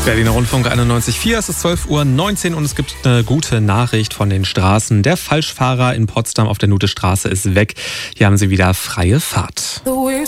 Berliner Rundfunk 91.4, es ist 12:19 Uhr und es gibt eine gute Nachricht von den Straßen. Der Falschfahrer in Potsdam auf der Nutestraße ist weg. Hier haben sie wieder freie Fahrt.